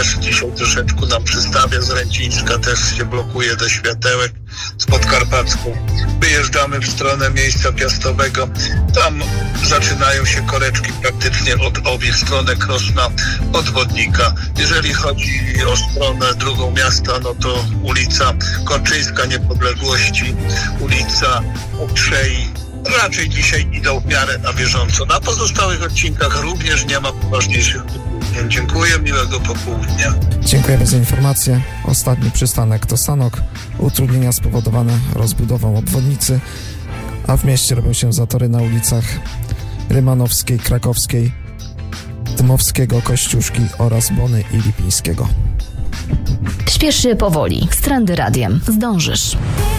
też dzisiaj troszeczkę nam przystawia, z Ręcińska też się blokuje do Światełek, z Podkarpacką. Wyjeżdżamy w stronę miejsca Piastowego, tam zaczynają się koreczki praktycznie od obie strony Krosna, od Wodnika. Jeżeli chodzi o stronę drugą miasta, no to ulica Korczyńska Niepodległości, ulica Okrzei, raczej dzisiaj idą w miarę na bieżąco. Na pozostałych odcinkach również nie ma poważniejszych utrudnień. Dziękuję, miłego popołudnia. Dziękujemy za informację. Ostatni przystanek to Sanok. Utrudnienia spowodowane rozbudową obwodnicy, a w mieście robią się zatory na ulicach Rymanowskiej, Krakowskiej, Dmowskiego, Kościuszki oraz Bony i Lipińskiego. Śpiesz się powoli. Z Trendy Radiem. Zdążysz.